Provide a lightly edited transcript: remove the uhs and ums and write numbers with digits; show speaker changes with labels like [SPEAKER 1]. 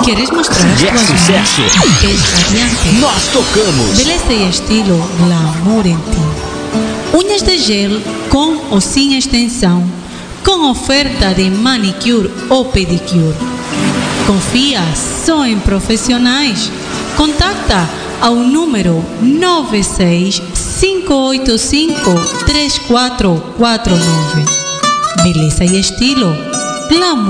[SPEAKER 1] Queres mostrar as
[SPEAKER 2] Se é
[SPEAKER 1] tuas
[SPEAKER 2] sucesso,
[SPEAKER 1] mãos? És radiante.
[SPEAKER 2] nós tocamos.
[SPEAKER 1] Beleza e estilo, glamour em ti. Unhas de gel com ou sem extensão, com oferta de manicure ou pedicure. Confia só em profissionais. Contacta ao número 965853449. Beleza e estilo, glamour.